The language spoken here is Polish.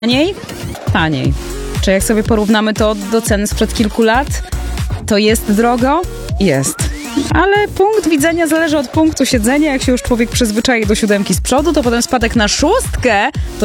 Taniej? Taniej. Czy jak sobie porównamy to do ceny sprzed kilku lat, to jest drogo? Jest. Ale punkt widzenia zależy od punktu siedzenia. Jak się już człowiek przyzwyczai do 7 z przodu, to potem spadek na 6 to